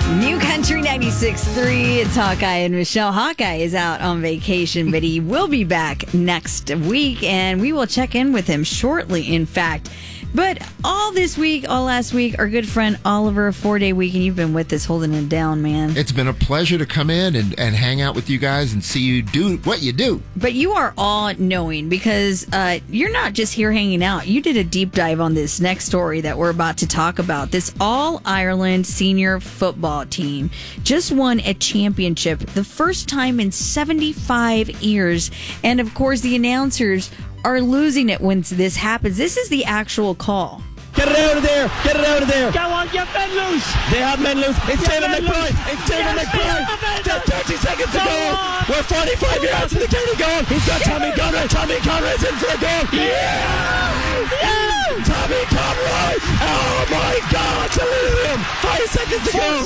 New Country 96.3, it's Hawkeye and Michelle. Hawkeye is out on vacation, but he will be back next week, and we will check in with him shortly, in fact. But all this week, all last week, our good friend Oliver, 4-day week, and you've been with us holding it down, man. It's been a pleasure to come in and hang out with you guys and see you do what you do. But you are all knowing because you're not just here hanging out. You did a deep dive on this next story that we're about to talk about. This All-Ireland senior football team just won a championship, the first time in 75 years. And, of course, the announcers are losing it when this happens. This is the actual call. Get it out of there! Get it out of there! Go on, get men loose! They have men loose. It's David McBride! It's David McBride! Just 30 seconds to go! We're 45 yards from the county goal! He's got Tommy Conroy! Tommy Conroy's in for a goal! Yeah! Yeah! Tommy Conroy! Oh my God! Salute him! 5 seconds to go!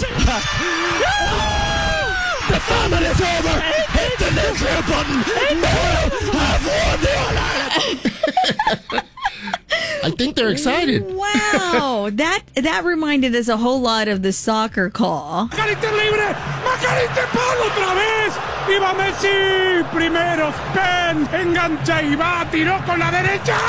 The famine is over! Hit the nuclear button! Mayo have won the All-Ireland! I think they're excited. Wow, that reminded us a whole lot of the soccer call. ¡McAllister libre! ¡McAllister Paul otra vez! ¡Y va Messi! Primero, Ben, engancha y va, tiró con la derecha.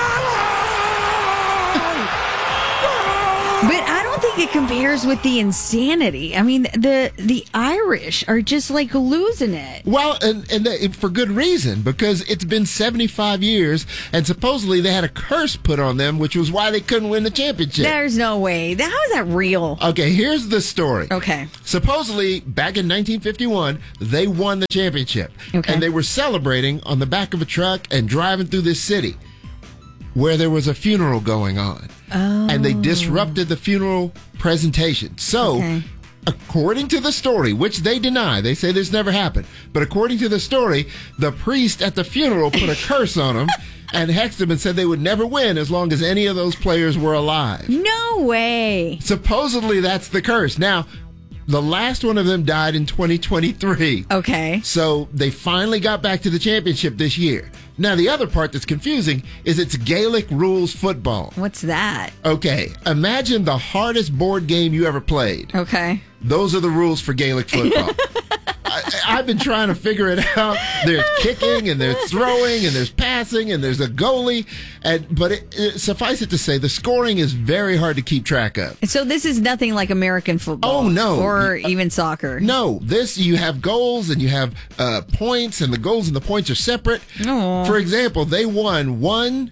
But I don't think it compares with the insanity. I mean, the Irish are just like losing it. Well, and for good reason, because it's been 75 years, and supposedly they had a curse put on them, which was why they couldn't win the championship. There's no way. How is that real? Okay, here's the story. Okay. Supposedly, back in 1951, they won the championship. Okay. And they were celebrating on the back of a truck and driving through this city where there was a funeral going on. Oh. And they disrupted the funeral presentation. So, according to the story, which they deny, they say this never happened, but according to the story, the priest at the funeral put a curse on them and hexed them and said they would never win as long as any of those players were alive. No way. Supposedly, that's the curse. Now, the last one of them died in 2023. Okay. So they finally got back to the championship this year. Now, the other part that's confusing is it's Gaelic rules football. What's that? Okay, imagine the hardest board game you ever played. Okay. Those are the rules for Gaelic football. I've been trying to figure it out. There's kicking, and there's throwing, and there's passing, and there's a goalie. But suffice it to say, the scoring is very hard to keep track of. So this is nothing like American football. Oh, no. Or even soccer. No, you have goals, and you have points, and the goals and the points are separate. Oh. For example, they won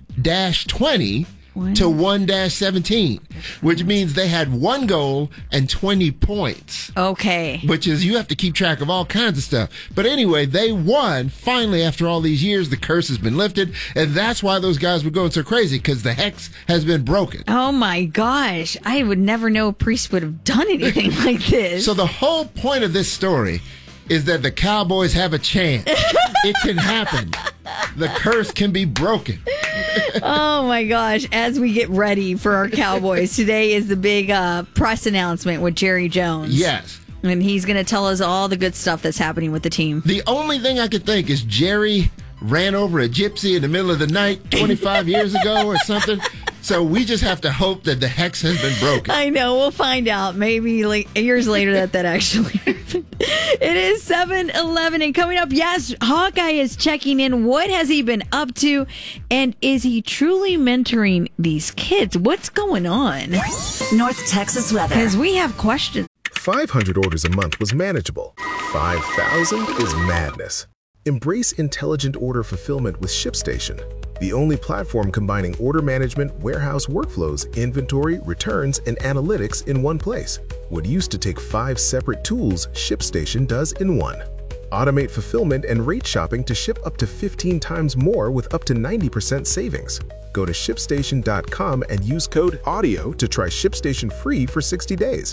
1-20 to 1-17, which means they had one goal and 20 points. Okay. Which is, you have to keep track of all kinds of stuff. But anyway, they won. Finally, after all these years, the curse has been lifted. And that's why those guys were going so crazy, because the hex has been broken. Oh my gosh. I would never know a priest would have done anything like this. So the whole point of this story is that the Cowboys have a chance. It can happen. The curse can be broken. Oh my gosh. As we get ready for our Cowboys, today is the big press announcement with Jerry Jones. Yes. And he's going to tell us all the good stuff that's happening with the team. The only thing I could think is Jerry ran over a gypsy in the middle of the night 25 years ago or something. So we just have to hope that the hex has been broken. I know. We'll find out. Maybe years later that actually happened. It is 7:11, and coming up, yes, Hawkeye is checking in. What has he been up to? And is he truly mentoring these kids? What's going on? North Texas weather. Because we have questions. 500 orders a month was manageable. 5,000 is madness. Embrace intelligent order fulfillment with ShipStation, the only platform combining order management, warehouse workflows, inventory, returns, and analytics in one place. What used to take 5 separate tools, ShipStation does in one. Automate fulfillment and rate shopping to ship up to 15 times more with up to 90% savings. Go to ShipStation.com and use code AUDIO to try ShipStation free for 60 days.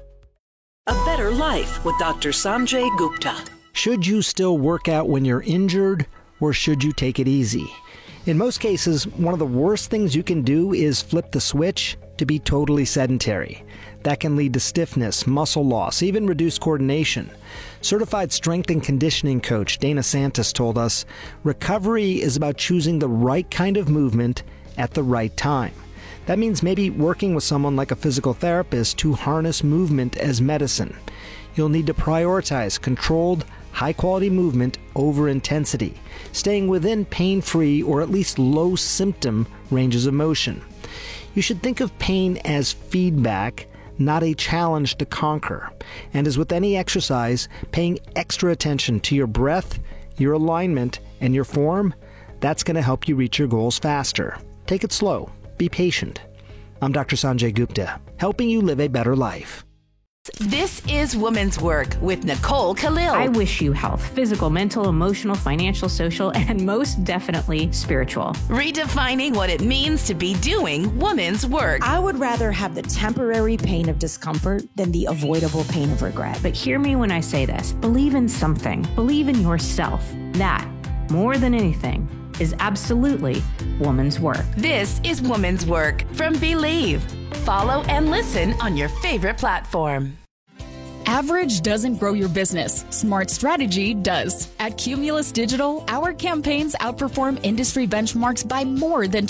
A better life with Dr. Sanjay Gupta. Should you still work out when you're injured, or should you take it easy? In most cases, one of the worst things you can do is flip the switch to be totally sedentary. That can lead to stiffness, muscle loss, even reduced coordination. Certified strength and conditioning coach Dana Santos told us, recovery is about choosing the right kind of movement at the right time. That means maybe working with someone like a physical therapist to harness movement as medicine. You'll need to prioritize controlled, high-quality movement over intensity, staying within pain-free or at least low-symptom ranges of motion. You should think of pain as feedback, not a challenge to conquer. And as with any exercise, paying extra attention to your breath, your alignment, and your form, that's going to help you reach your goals faster. Take it slow. Be patient. I'm Dr. Sanjay Gupta, helping you live a better life. This is Women's Work with Nicole Khalil. I wish you health, physical, mental, emotional, financial, social, and most definitely spiritual. Redefining what it means to be doing women's work. I would rather have the temporary pain of discomfort than the avoidable pain of regret. But hear me when I say this. Believe in something. Believe in yourself. That, more than anything, is absolutely woman's work. This is Women's Work from Believe. Follow and listen on your favorite platform. Average doesn't grow your business. Smart strategy does. At Cumulus Digital, our campaigns outperform industry benchmarks by more than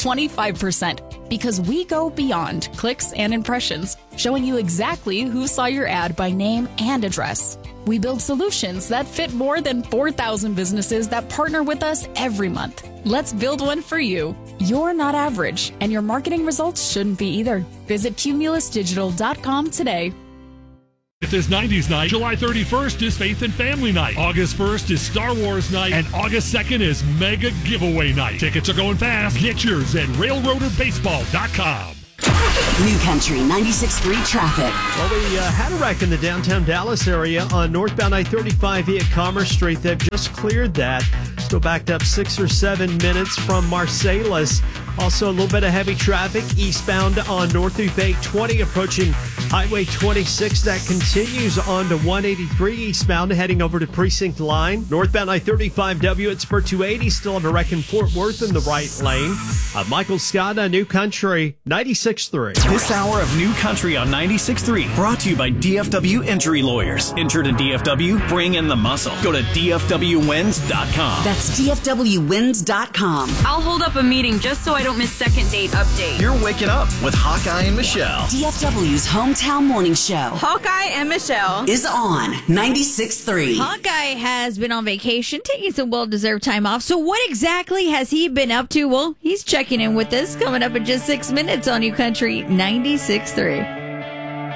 25% because we go beyond clicks and impressions, showing you exactly who saw your ad by name and address. We build solutions that fit more than 4,000 businesses that partner with us every month. Let's build one for you. You're not average, and your marketing results shouldn't be either. Visit cumulusdigital.com today. If this 90s night, July 31st is Faith and Family Night. August 1st is Star Wars Night. And August 2nd is Mega Giveaway Night. Tickets are going fast. Get yours at railroaderbaseball.com. New Country 96.3 traffic. Well, we had a wreck in the downtown Dallas area on northbound I-35 via Commerce Street. They've just cleared that. Still backed up 6 or 7 minutes from Marsalis. Also, a little bit of heavy traffic eastbound on North Loop 820 approaching Highway 26. That continues on to 183 eastbound heading over to Precinct Line. Northbound I-35W at Spur 280. Still have a wreck in Fort Worth in the right lane. Michael Scott on New Country 96.3. This hour of New Country on 96.3 brought to you by DFW Injury Lawyers. Injured in DFW? Bring in the muscle. Go to DFWWins.com. That's DFWWins.com. I'll hold up a meeting just so I don't miss second date update. You're waking up with Hawkeye and Michelle. DFW's hometown morning show. Hawkeye and Michelle is on 96.3. Hawkeye has been on vacation, taking some well-deserved time off. So what exactly has he been up to? Well, he's checking in with us coming up in just 6 minutes on New Country 96.3.